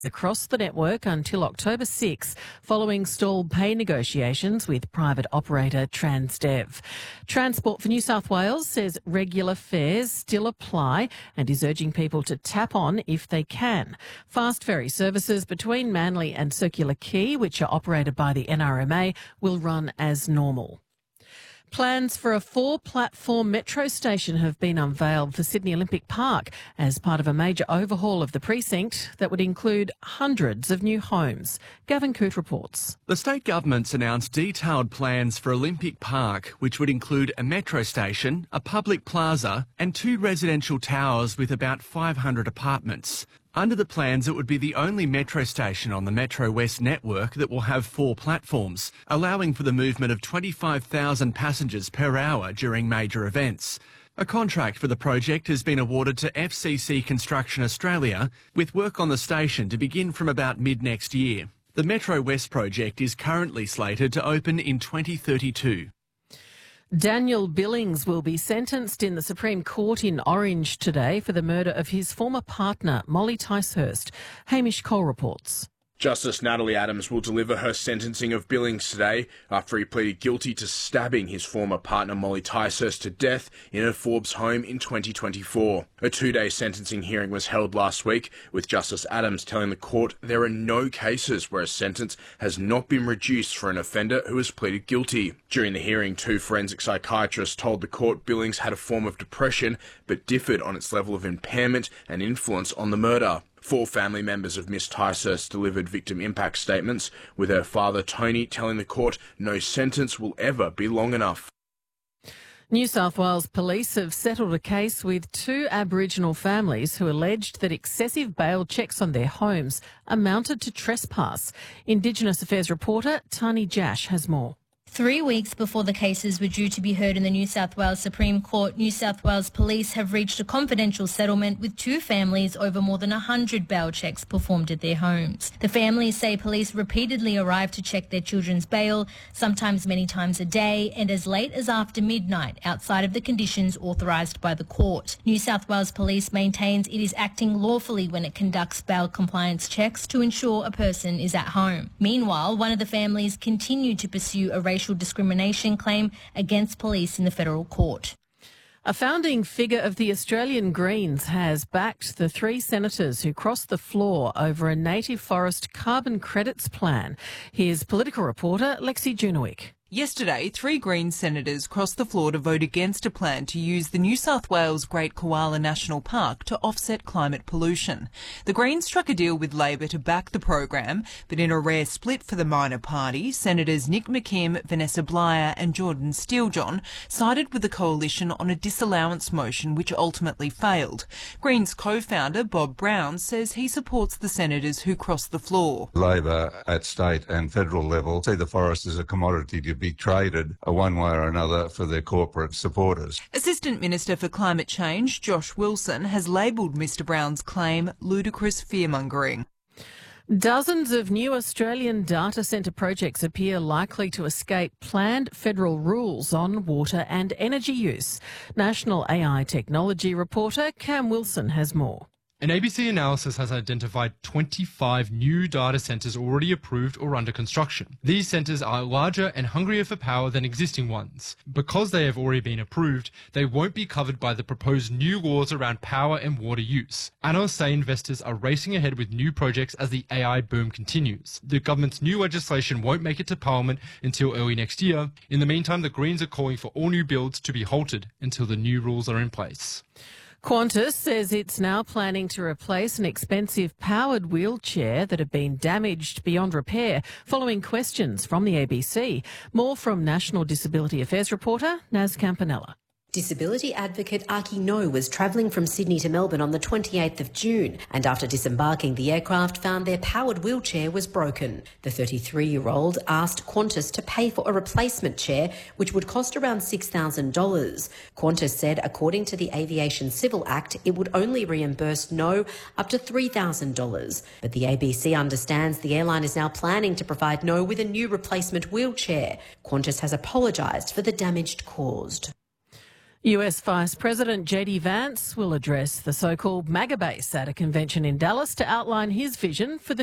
across the network until October 6, following stalled pay negotiations with private operator Transdev. Transport for New South Wales says regular fares still apply and is urging people to tap on if they can. Fast ferry services between Manly and Circular Quay, which are operated by the NRMA, will run as normal. Plans for a 4-platform metro station have been unveiled for Sydney Olympic Park as part of a major overhaul of the precinct that would include hundreds of new homes. Gavin Coote reports. The state government's announced detailed plans for Olympic Park, which would include a metro station, a public plaza and 2 residential towers with about 500 apartments. Under the plans, it would be the only metro station on the Metro West network that will have 4 platforms, allowing for the movement of 25,000 passengers per hour during major events. A contract for the project has been awarded to FCC Construction Australia, with work on the station to begin from about mid-next year. The Metro West project is currently slated to open in 2032. Daniel Billings will be sentenced in the Supreme Court in Orange today for the murder of his former partner, Molly Ticehurst. Hamish Cole reports. Justice Natalie Adams will deliver her sentencing of Billings today after he pleaded guilty to stabbing his former partner Molly Ticehurst to death in her Forbes home in 2024. A 2-day sentencing hearing was held last week, with Justice Adams telling the court there are no cases where a sentence has not been reduced for an offender who has pleaded guilty. During the hearing, 2 forensic psychiatrists told the court Billings had a form of depression but differed on its level of impairment and influence on the murder. 4 family members of Miss Ticehurst delivered victim impact statements, with her father Tony telling the court no sentence will ever be long enough. New South Wales Police have settled a case with 2 Aboriginal families who alleged that excessive bail checks on their homes amounted to trespass. Indigenous Affairs reporter Tani Jash has more. 3 weeks before the cases were due to be heard in the New South Wales Supreme Court, New South Wales Police have reached a confidential settlement with 2 families over more than 100 bail checks performed at their homes. The families say police repeatedly arrived to check their children's bail, sometimes many times a day, and as late as after midnight, outside of the conditions authorised by the court. New South Wales Police maintains it is acting lawfully when it conducts bail compliance checks to ensure a person is at home. Meanwhile, one of the families continued to pursue a racial discrimination claim against police in the federal court. A founding figure of the Australian Greens has backed the 3 senators who crossed the floor over a native forest carbon credits plan. Here's political reporter Lexi Junowick. Yesterday, 3 Greens senators crossed the floor to vote against a plan to use the New South Wales Great Koala National Park to offset climate pollution. The Greens struck a deal with Labor to back the program, but in a rare split for the minor party, Senators Nick McKim, Vanessa Blyer and Jordan Steelejohn sided with the coalition on a disallowance motion which ultimately failed. Greens co-founder Bob Brown says he supports the senators who crossed the floor. Labor at state and federal level see the forest as a commodity to be traded one way or another for their corporate supporters. Assistant Minister for Climate Change, Josh Wilson, has labelled Mr Brown's claim ludicrous fearmongering. Dozens of new Australian data centre projects appear likely to escape planned federal rules on water and energy use. National AI technology reporter Cam Wilson has more. An ABC analysis has identified 25 new data centres already approved or under construction. These centres are larger and hungrier for power than existing ones. Because they have already been approved, they won't be covered by the proposed new laws around power and water use. Analysts say investors are racing ahead with new projects as the AI boom continues. The government's new legislation won't make it to Parliament until early next year. In the meantime, the Greens are calling for all new builds to be halted until the new rules are in place. Qantas says it's now planning to replace an expensive powered wheelchair that had been damaged beyond repair following questions from the ABC. More from National Disability Affairs reporter Naz Campanella. Disability advocate Aki No was travelling from Sydney to Melbourne on the 28th of June and after disembarking the aircraft found their powered wheelchair was broken. The 33-year-old asked Qantas to pay for a replacement chair which would cost around $6,000. Qantas said according to the Aviation Civil Act it would only reimburse No up to $3,000. But the ABC understands the airline is now planning to provide No with a new replacement wheelchair. Qantas has apologised for the damage caused. US Vice President JD Vance will address the so-called MAGA base at a convention in Dallas to outline his vision for the